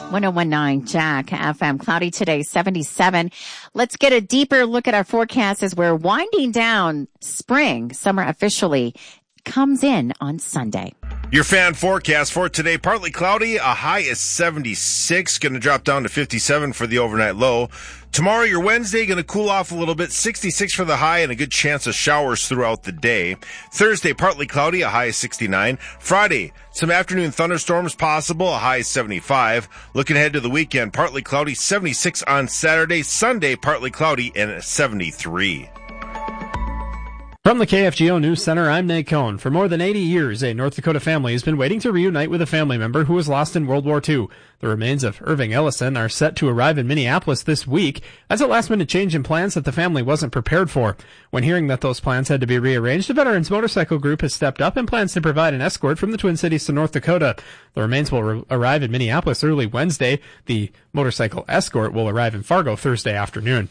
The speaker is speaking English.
1019 Jack FM. Cloudy today, 77. Let's get a deeper look at our forecast as we're winding down spring. Summer officially comes in on Sunday. Your fan forecast for today, partly cloudy, a high is 76, going to drop down to 57 for the overnight low. Tomorrow, your Wednesday, going to cool off a little bit, 66 for the high and a good chance of showers throughout the day. Thursday, partly cloudy, a high is 69. Friday, some afternoon thunderstorms possible, a high is 75. Looking ahead to the weekend, partly cloudy, 76 on Saturday. Sunday, partly cloudy and 73. From the KFGO News Center, I'm Nate Cohn. For more than 80 years, a North Dakota family has been waiting to reunite with a family member who was lost in World War II. The remains of Irving Ellison are set to arrive in Minneapolis this week. That's a last-minute change in plans that the family wasn't prepared for. When hearing that those plans had to be rearranged, the Veterans Motorcycle Group has stepped up and plans to provide an escort from the Twin Cities to North Dakota. The remains will arrive in Minneapolis early Wednesday. The motorcycle escort will arrive in Fargo Thursday afternoon.